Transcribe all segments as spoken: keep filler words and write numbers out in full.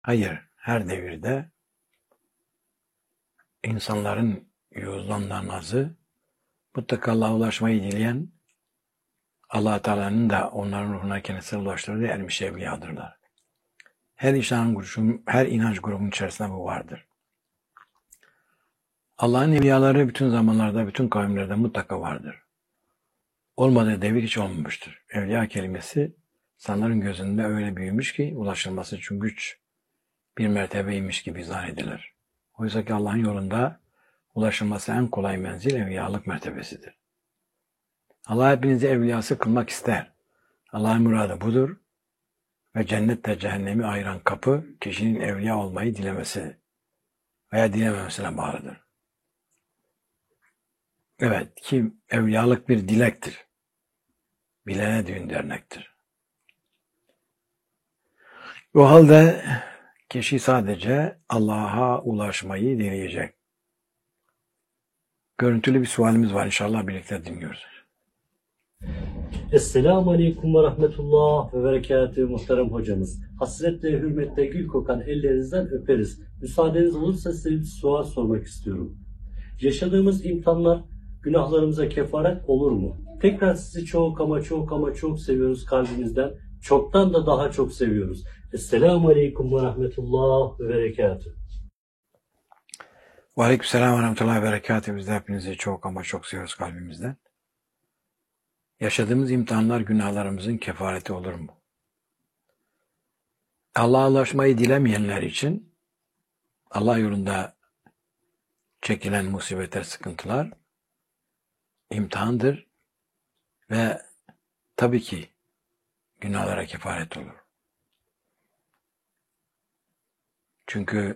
Hayır, her devirde insanların yüzünden azı mutlaka Allah'a ulaşmayı dileyen, Allah Teala'nın da onların ruhuna kendisine ulaştırdığı ermiş evliyadırlar. Her inanç, her inanç grubunun içerisinde bu vardır. Allah'ın evliyaları bütün zamanlarda, bütün kavimlerde mutlaka vardır. Olmadığı devir hiç olmamıştır. Evliya kelimesi insanların gözünde öyle büyümüş ki ulaşılması için güç bir mertebeymiş gibi zannedilir. Oysa ki Allah'ın yolunda ulaşılması en kolay menzil evliyalık mertebesidir. Allah hepinizi evliyası kılmak ister. Allah'ın muradı budur ve cennetle cehennemi ayıran kapı kişinin evliya olmayı dilemesi veya dilememesine bağlıdır. Evet, ki evliyalık bir dilektir. Bilene düğün dernektir. O halde kişi sadece Allah'a ulaşmayı dileyecek. Görüntülü bir sualimiz var, inşallah birlikte dinliyoruz. Esselamu Aleyküm ve Rahmetullah ve Berekatühü muhterem hocamız. Hasretle, hürmetle gül kokan ellerinizden öperiz. Müsaadeniz olursa size bir sual sormak istiyorum. Yaşadığımız imtihanlar günahlarımıza kefaret olur mu? Tekrar sizi çok ama çok ama çok seviyoruz kalbimizden. Çoktan da daha çok seviyoruz. Esselamu Aleyküm ve Rahmetullah ve Berekatühü. Ve Aleykümselam ve Rahmetullahi ve Berekatühü. Biz de hepinizi çok ama çok seviyoruz kalbimizden. Yaşadığımız imtihanlar günahlarımızın kefareti olur mu? Allah'a ulaşmayı dilemeyenler için Allah yolunda çekilen musibetler, sıkıntılar imtihandır ve tabii ki günahlara kefaret olur. Çünkü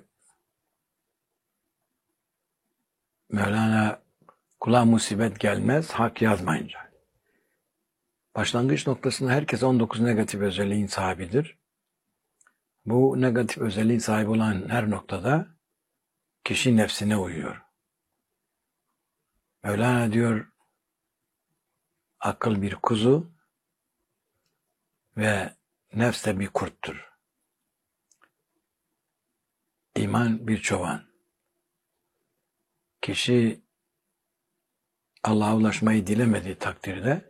Mevlana kula musibet gelmez hak yazmayınca. Başlangıç noktasında herkes on dokuz negatif özelliğin sahibidir. Bu negatif özelliğin sahibi olan her noktada kişi nefsine uyuyor. Mevlana diyor, akıl bir kuzu ve nefs de bir kurttur. İman bir çoban. Kişi Allah'a ulaşmayı dilemediği takdirde,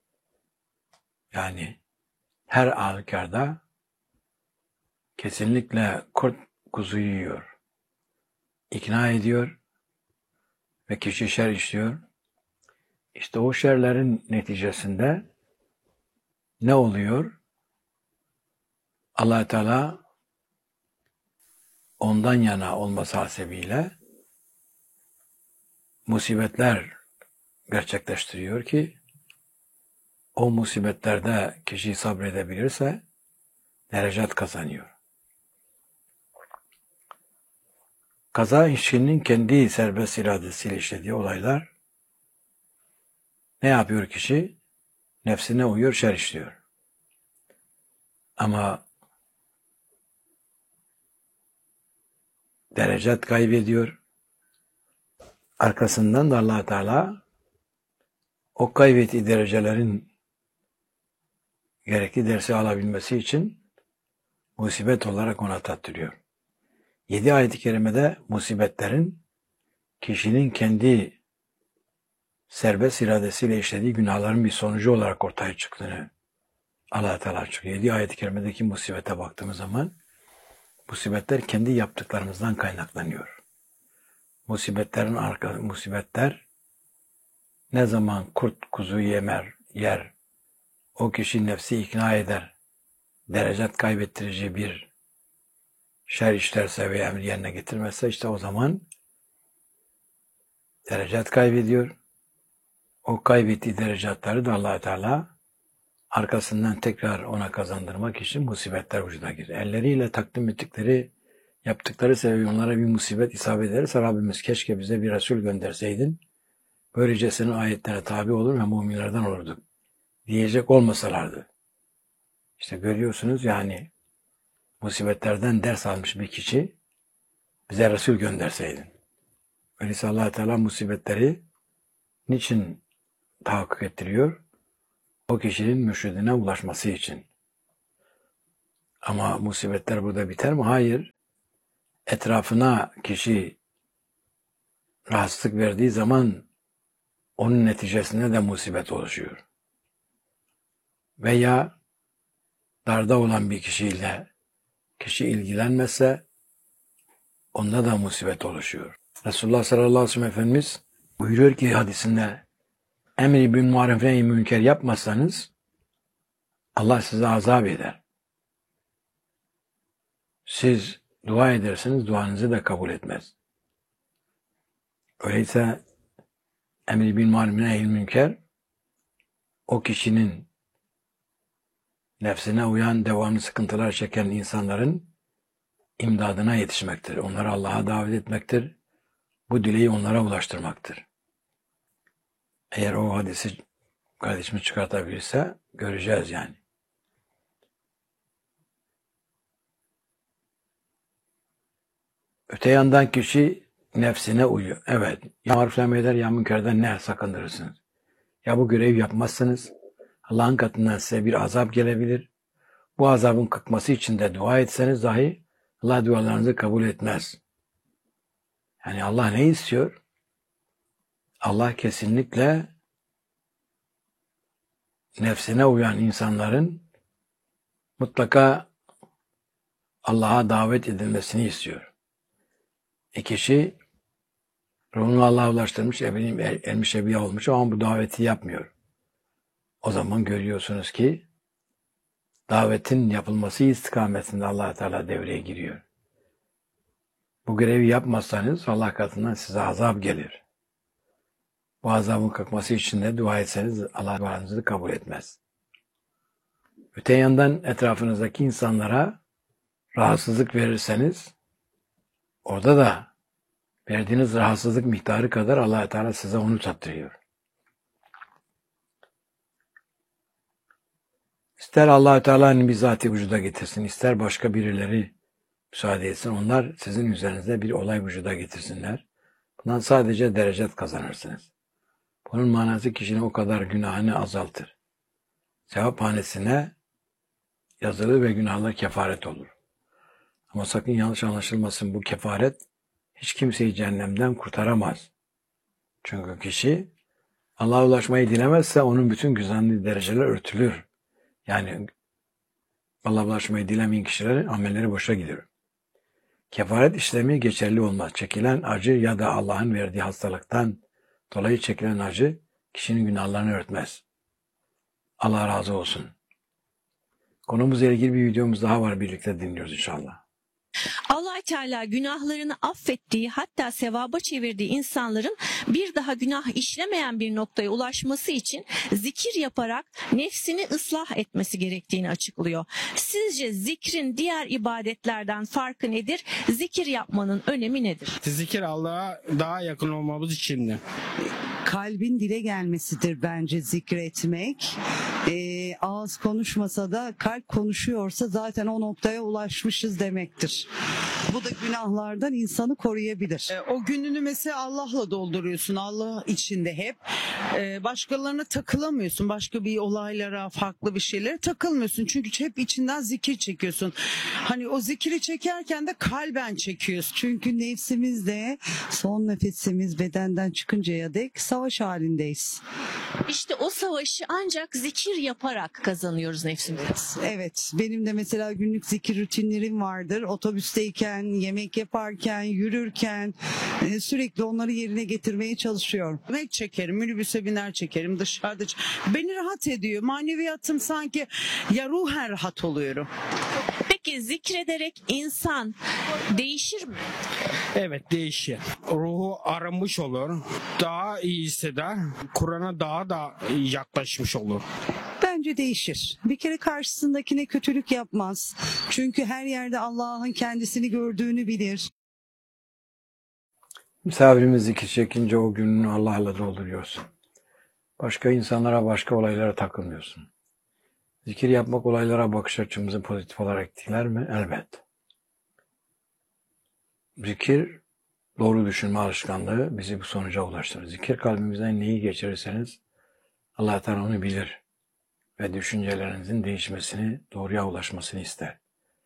yani her halükarda kesinlikle kurt kuzuyu yiyor. İkna ediyor ve kişi şer işliyor. İşte o şerlerin neticesinde ne oluyor? Allah Teala ondan yana olması hasebiyle musibetler gerçekleştiriyor ki o musibetlerde kişi sabredebilirse derecat kazanıyor. Kaza kişinin kendi serbest iradesiyle işlediği olaylar. Ne yapıyor kişi? Nefsine uyuyor, şer işliyor. Ama derecat kaybediyor. Arkasından da Allah Teala o kaybettiği derecelerin gerekli dersi alabilmesi için musibet olarak ona tattırıyor. Yedi ayet-i kerimede musibetlerin kişinin kendi serbest iradesiyle işlediği günahların bir sonucu olarak ortaya çıktığını Allah Teala çıkıyor. Yedi ayet-i kerimedeki musibete baktığımız zaman musibetler kendi yaptıklarımızdan kaynaklanıyor. Musibetlerin arka, musibetler ne zaman kurt kuzuyu yemer, yer, o kişi nefsi ikna eder, derecat kaybettirici bir şer işlerse veya emri yerine getirmezse işte o zaman derecat kaybediyor. O kaybettiği derecatları da Allah Teala arkasından tekrar ona kazandırmak için musibetler vücuda girer. Elleriyle takdim ettikleri, yaptıkları sebebi onlara bir musibet isabet ederse Rabbimiz keşke bize bir Resul gönderseydin. Böylece senin ayetlerine tabi olur ve müminlerden olurduk diyecek olmasalardı. İşte görüyorsunuz yani musibetlerden ders almış bir kişi bize Resul gönderseydin. Öyleyse Allah Teala musibetleri niçin tahakkuk ettiriyor? O kişinin mürşidine ulaşması için. Ama musibetler burada biter mi? Hayır. Etrafına kişi rahatsızlık verdiği zaman onun neticesinde de musibet oluşuyor. Veya darda olan bir kişiyle kişi ilgilenmezse onda da musibet oluşuyor. Resulullah sallallahu aleyhi ve sellem Efendimiz buyuruyor ki hadisinde, emri bil maruf nehy münker yapmazsanız Allah size azap eder. Siz dua ederseniz duanızı da kabul etmez. Öyleyse emri bil maruf nehy münker o kişinin nefsine uyan, devamlı sıkıntılar çeken insanların imdadına yetişmektir. Onları Allah'a davet etmektir. Bu dileği onlara ulaştırmaktır. Eğer o hadisi kardeşimiz çıkartabilirse göreceğiz yani. Öte yandan kişi nefsine uyuyor. Evet, ya marifleme eder ya münkerden ne sakındırırsınız. Ya bu görevi yapmazsınız, Allah'ın katından size bir azap gelebilir. Bu azabın kalkması için de dua etseniz dahi Allah dualarınızı kabul etmez. Yani Allah ne istiyor? Allah kesinlikle nefsine uyan insanların mutlaka Allah'a davet edilmesini istiyor. E kişi ruhunu Allah'a ulaştırmış, ebediyim ermiş ebiya olmuş ama bu daveti yapmıyor. O zaman görüyorsunuz ki davetin yapılması istikametinde Allah Teala devreye giriyor. Bu görevi yapmazsanız Allah katından size azap gelir. Bu azabın kalkması için de dua etseniz Allah duanızı kabul etmez. Öte yandan etrafınızdaki insanlara rahatsızlık verirseniz orada da verdiğiniz rahatsızlık miktarı kadar Allah Teala size onu tattırıyor. İster Allah Teala'nın bizzati vücuda getirsin, ister başka birileri müsaade etsin, onlar sizin üzerinizde bir olay vücuda getirsinler. Bundan sadece derecet kazanırsınız. Bunun manası kişinin o kadar günahını azaltır. Sevaphanesine yazılı ve günahlar kefaret olur. Ama sakın yanlış anlaşılmasın, bu kefaret hiç kimseyi cehennemden kurtaramaz. Çünkü kişi Allah'a ulaşmayı dilemezse onun bütün güzelliği dereceler örtülür. Yani Allah'a ulaşmayı dilemeyen kişilerin amelleri boşa gidiyor. Kefaret işlemi geçerli olmaz. Çekilen acı ya da Allah'ın verdiği hastalıktan dolayı çekilen acı kişinin günahlarını örtmez. Allah razı olsun. Konumuzla ilgili bir videomuz daha var, birlikte dinliyoruz inşallah. Allah-u Teala günahlarını affettiği, hatta sevaba çevirdiği insanların bir daha günah işlemeyen bir noktaya ulaşması için zikir yaparak nefsini ıslah etmesi gerektiğini açıklıyor. Sizce zikrin diğer ibadetlerden farkı nedir? Zikir yapmanın önemi nedir? Zikir Allah'a daha yakın olmamız içindir. Kalbin dile gelmesidir bence zikretmek. Ee, ağız konuşmasa da kalp konuşuyorsa zaten o noktaya ulaşmışız demektir. Bu da günahlardan insanı koruyabilir. E, O gününü mesela Allah'la dolduruyorsun. Allah içinde hep. E, Başkalarına takılamıyorsun. Başka bir olaylara, farklı bir şeylere takılmıyorsun. Çünkü hep içinden zikir çekiyorsun. Hani o zikiri çekerken de kalben çekiyorsun. Çünkü nefsimizde son nefesimiz bedenden çıkıncaya dek savaş halindeyiz. İşte o savaşı ancak zikir yaparak kazanıyoruz nefsimizi. Evet, benim de mesela günlük zikir rutinlerim vardır. Otobüsteyken, yemek yaparken, yürürken e, sürekli onları yerine getirmeye çalışıyorum. Yemek çekerim, minibüse biner çekerim, dışarıda ç- beni rahat ediyor. Maneviyatım sanki ya ruhen rahat oluyorum. Peki zikrederek insan değişir mi? Evet, değişir. Ruhu arınmış olur. Daha iyi hisseder. Kur'an'a daha da yaklaşmış olur. Bence değişir. Bir kere karşısındakine kötülük yapmaz. Çünkü her yerde Allah'ın kendisini gördüğünü bilir. Misafirimiz zikir çekince o gününü Allah'la dolduruyorsun. Başka insanlara, başka olaylara takılmıyorsun. Zikir yapmak olaylara bakış açımızı pozitif olarak etkiler mi? Elbet. Zikir, doğru düşünme alışkanlığı bizi bu sonuca ulaştırır. Zikir kalbimizden neyi geçirirseniz Allah Teala onu bilir ve düşüncelerinizin değişmesini, doğruya ulaşmasını ister.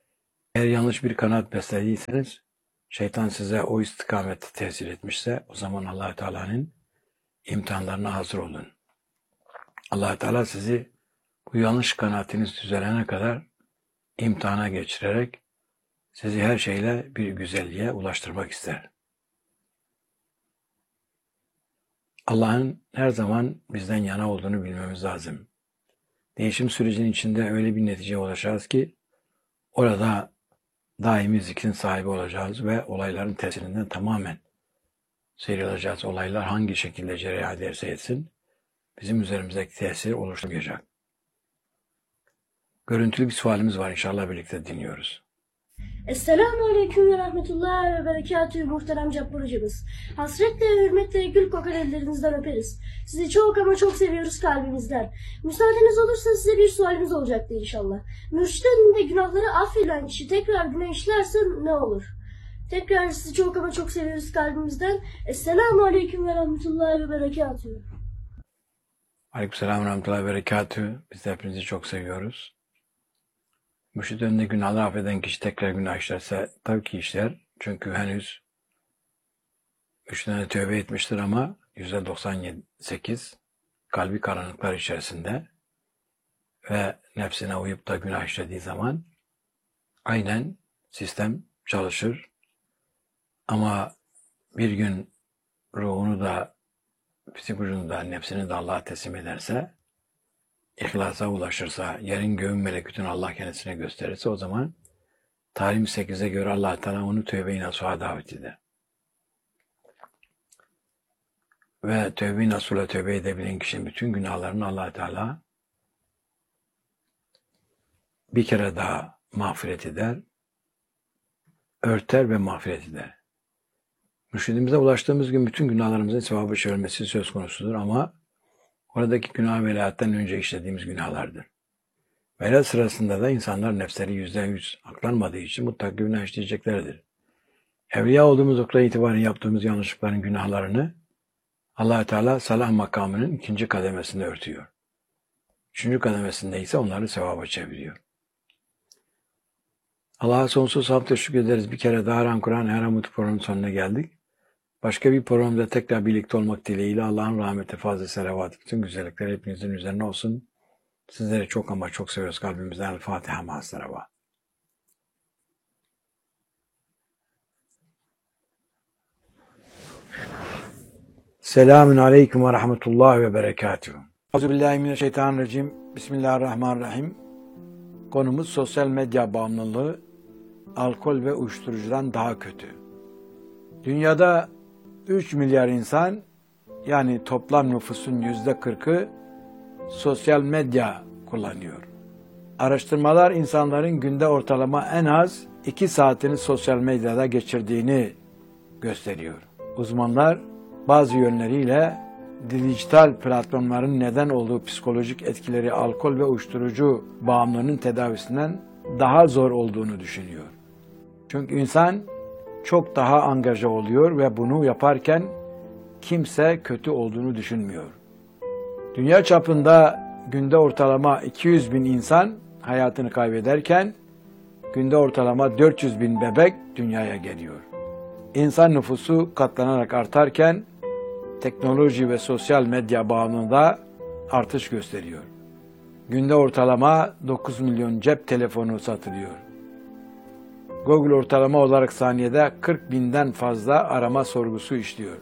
Eğer yanlış bir kanaat beslediyseniz, şeytan size o istikamette tesir etmişse, o zaman Allah Teala'nın imtihanlarına hazır olun. Allah Teala sizi bu yanlış kanaatiniz düzelene kadar imtihana geçirerek sizi her şeyle bir güzelliğe ulaştırmak ister. Allah'ın her zaman bizden yana olduğunu bilmemiz lazım. Değişim sürecinin içinde öyle bir neticeye ulaşacağız ki orada daimi zikrin sahibi olacağız ve olayların tesirinden tamamen sıyrılacağız. Olaylar hangi şekilde cereyan ederse etsin bizim üzerimizdeki tesiri oluşturmayacak. Görüntülü bir sualimiz var, inşallah birlikte dinliyoruz. Esselamu Aleyküm ve Rahmetullahi ve Berekatühü muhterem Cabbar hocamız. Hasretle ve hürmetle gül kokan ellerinizden öperiz. Sizi çok ama çok seviyoruz kalbimizden. Müsaadeniz olursa size bir sualimiz olacaktı inşallah. Mürşidin de günahları affedilen kişi tekrar günah işlerse ne olur? Tekrar sizi çok ama çok seviyoruz kalbimizden. Esselamu Aleyküm ve Rahmetullahi ve Berekatühü. Aleykümselam ve Rahmetullahi ve Berekatühü. Biz de hepinizi çok seviyoruz. Mürşid önünde günahları affeden kişi tekrar günah işlerse tabii ki işler. Çünkü henüz mürşidine tövbe etmiştir ama yüzde doksan sekiz kalbi karanlıklar içerisinde ve nefsine uyup da günah işlediği zaman aynen sistem çalışır. Ama bir gün ruhunu da, psikolojisini da, nefsini de Allah'a teslim ederse, İhlasa ulaşırsa, yerin göğün melekutunu Allah kendisine gösterirse o zaman Talim sekize göre Allah Teala onu tövbe-i nasuha davet eder. Ve tövbe-i nasuhla tövbe edebilen kişinin bütün günahlarını Allah Teala bir kere daha mağfiret eder, örter ve mağfiret eder. Mürşidimize ulaştığımız gün bütün günahlarımızın sevabı çevirmesi söz konusudur ama oradaki günah velayattan önce işlediğimiz günahlardır. Velayat sırasında da insanlar nefsleri yüzde yüz aklanmadığı için mutlaka günah işleyeceklerdir. Evliya olduğumuz noktada itibaren yaptığımız yanlışlıkların günahlarını Allah Teala salah makamının ikinci kademesinde örtüyor. Üçüncü kademesinde ise onları sevaba çeviriyor. Allah'a sonsuz hamd teşekkür ederiz. Bir kere daha Ran Kur'an Her Hamut programının sonuna geldik. Başka bir programda tekrar birlikte olmak dileğiyle Allah'ın rahmeti, fazla selavatı, bütün güzellikler hepinizin üzerine olsun. Sizleri çok ama çok seviyoruz kalbimizden. El Fatiha ma'as-salava. Selamun aleyküm ve rahmetullahi ve berekatuhu. Euzubillahimineşşeytanirracim. Bismillahirrahmanirrahim. Konumuz sosyal medya bağımlılığı, alkol ve uyuşturucudan daha kötü. Dünyada üç milyar insan, yani toplam nüfusun yüzde kırkı sosyal medya kullanıyor. Araştırmalar insanların günde ortalama en az iki saatini sosyal medyada geçirdiğini gösteriyor. Uzmanlar bazı yönleriyle dijital platformların neden olduğu psikolojik etkileri alkol ve uyuşturucu bağımlılığının tedavisinden daha zor olduğunu düşünüyor. Çünkü insan çok daha angaja oluyor ve bunu yaparken kimse kötü olduğunu düşünmüyor. Dünya çapında günde ortalama iki yüz bin insan hayatını kaybederken günde ortalama dört yüz bin bebek dünyaya geliyor. İnsan nüfusu katlanarak artarken teknoloji ve sosyal medya bağımlılığında artış gösteriyor. Günde ortalama dokuz milyon cep telefonu satılıyor. Google ortalama olarak saniyede kırk binden fazla arama sorgusu işliyor.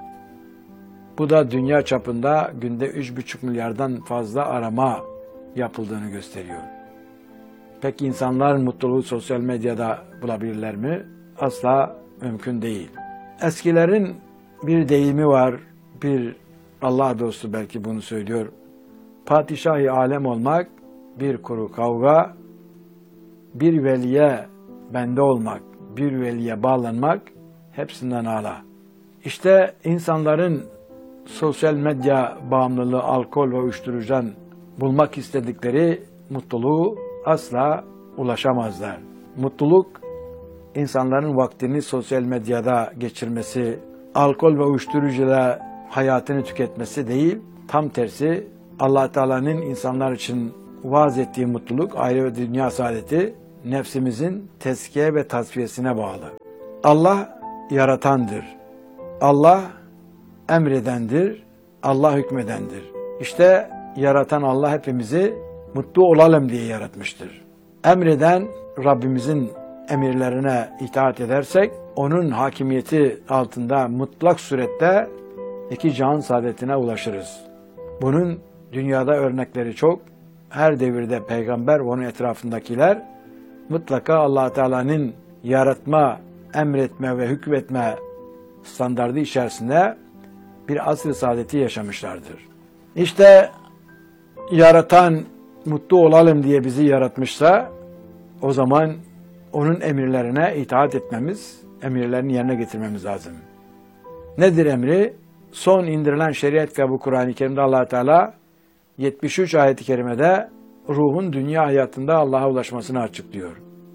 Bu da dünya çapında günde üç buçuk milyardan fazla arama yapıldığını gösteriyor. Peki insanlar mutluluğu sosyal medyada bulabilirler mi? Asla mümkün değil. Eskilerin bir deyimi var, bir Allah dostu belki bunu söylüyor. Padişah-ı alem olmak, bir kuru kavga, bir veliye bende olmak, bir veliye bağlanmak hepsinden âlâ. İşte insanların sosyal medya bağımlılığı, alkol ve uyuşturucudan bulmak istedikleri mutluluğu asla ulaşamazlar. Mutluluk, insanların vaktini sosyal medyada geçirmesi, alkol ve uyuşturucuyla hayatını tüketmesi değil, tam tersi Allah Teala'nın insanlar için vaaz ettiği mutluluk, aile ve dünya saadeti nefsimizin tezkiye ve tasfiyesine bağlı. Allah yaratandır. Allah emredendir. Allah hükmedendir. İşte yaratan Allah hepimizi mutlu olalım diye yaratmıştır. Emreden Rabbimizin emirlerine itaat edersek, onun hakimiyeti altında mutlak surette iki cihan saadetine ulaşırız. Bunun dünyada örnekleri çok. Her devirde peygamber ve onun etrafındakiler mutlaka Allah Teala'nın yaratma, emretme ve hükmetme standardı içerisinde bir asr-ı saadeti yaşamışlardır. İşte yaratan mutlu olalım diye bizi yaratmışsa, o zaman onun emirlerine itaat etmemiz, emirlerini yerine getirmemiz lazım. Nedir emri? Son indirilen şeriat ve bu Kur'an-ı Kerim'de Allah Teala yetmiş üç ayet-i kerimede ruhun dünya hayatında Allah'a ulaşmasını açıklıyor.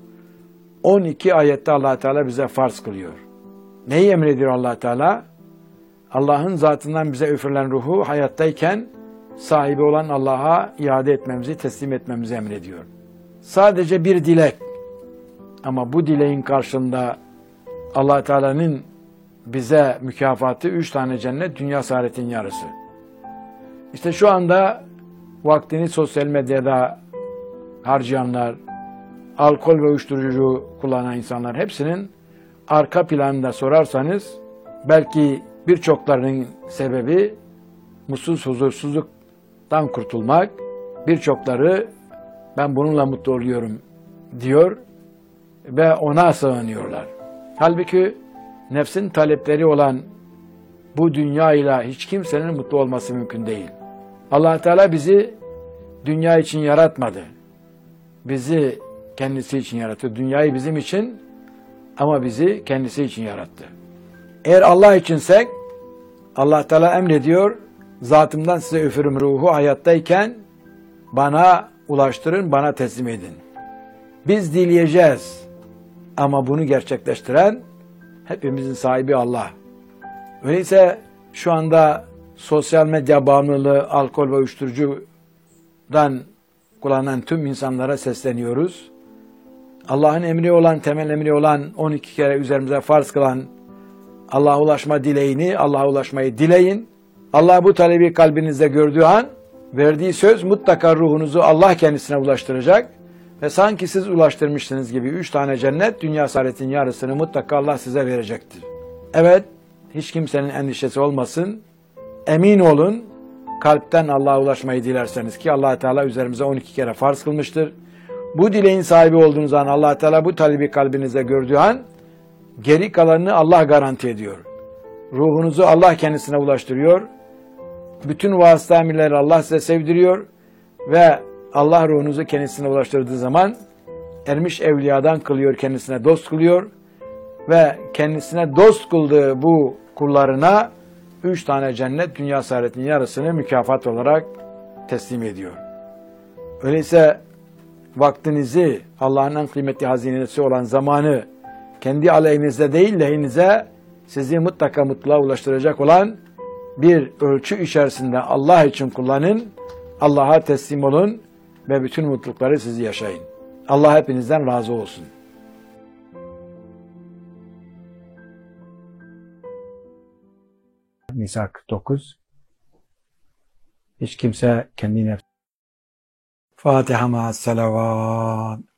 on iki ayette Allah Teala bize farz kılıyor. Neyi emrediyor Allah Teala? Allah'ın zatından bize üfürülen ruhu hayattayken sahibi olan Allah'a iade etmemizi, teslim etmemizi emrediyor. Sadece bir dilek. Ama bu dileğin karşılığında Allah Teala'nın bize mükafatı üç tane cennet, dünya saadetin yarısı. İşte şu anda vaktini sosyal medyada harcayanlar, alkol ve uyuşturucu kullanan insanlar hepsinin arka planında sorarsanız belki birçoklarının sebebi mutsuz, huzursuzluktan kurtulmak. Birçokları ben bununla mutlu oluyorum diyor ve ona sığınıyorlar. Halbuki nefsin talepleri olan bu dünyayla hiç kimsenin mutlu olması mümkün değil. Allah Teala bizi dünya için yaratmadı. Bizi kendisi için yarattı. Dünyayı bizim için ama bizi kendisi için yarattı. Eğer Allah içinsek, Allah Teala emrediyor, zatımdan size üfürüm ruhu hayattayken bana ulaştırın, bana teslim edin. Biz dileyeceğiz ama bunu gerçekleştiren hepimizin sahibi Allah. Öyleyse şu anda sosyal medya bağımlılığı, alkol ve uyuşturucudan kullanan tüm insanlara sesleniyoruz. Allah'ın emri olan, temel emri olan on iki kere üzerimize farz kılan Allah'a ulaşma dileğini, Allah'a ulaşmayı dileyin. Allah bu talebi kalbinizde gördüğü an verdiği söz mutlaka ruhunuzu Allah kendisine ulaştıracak ve sanki siz ulaştırmışsınız gibi üç tane cennet, dünya saadetin yarısını mutlaka Allah size verecektir. Evet, hiç kimsenin endişesi olmasın. Emin olun, kalpten Allah'a ulaşmayı dilerseniz ki Allah Teala üzerimize on iki kere farz kılmıştır. Bu dileğin sahibi olduğunuz an Allah Teala bu talebi kalbinizde gördüğü an geri kalanını Allah garanti ediyor. Ruhunuzu Allah kendisine ulaştırıyor. Bütün vasıta emirleri Allah size sevdiriyor ve Allah ruhunuzu kendisine ulaştırdığı zaman ermiş evliyadan kılıyor, kendisine dost kılıyor ve kendisine dost kıldığı bu kullarına üç tane cennet, dünya saadetinin yarısını mükafat olarak teslim ediyor. Öyleyse vaktinizi, Allah'ın en kıymetli hazinesi olan zamanı kendi aleyhinizde değil lehinize sizi mutlaka mutluluğa ulaştıracak olan bir ölçü içerisinde Allah için kullanın, Allah'a teslim olun ve bütün mutlulukları sizi yaşayın. Allah hepinizden razı olsun. Nisa kırk dokuz. Hiç kimse kendine Fatiha ma'as salavat.